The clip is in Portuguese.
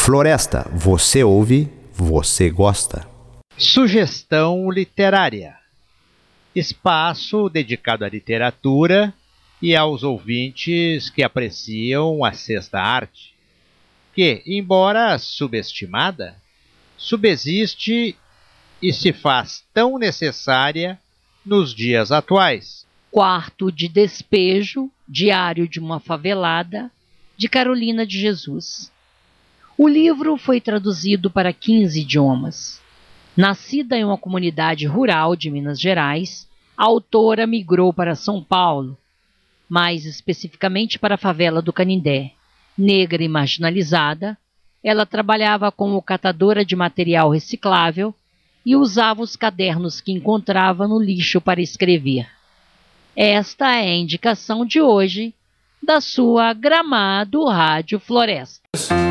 Floresta, você ouve, você gosta. Sugestão literária. Espaço dedicado à literatura e aos ouvintes que apreciam a sexta arte, que, embora subestimada, subsiste e se faz tão necessária nos dias atuais. Quarto de Despejo, Diário de uma Favelada, de Carolina de Jesus. O livro foi traduzido para 15 idiomas. Nascida em uma comunidade rural de Minas Gerais, a autora migrou para São Paulo, mais especificamente para a favela do Canindé. Negra e marginalizada, ela trabalhava como catadora de material reciclável e usava os cadernos que encontrava no lixo para escrever. Esta é a indicação de hoje da sua Gramado Rádio Floresta.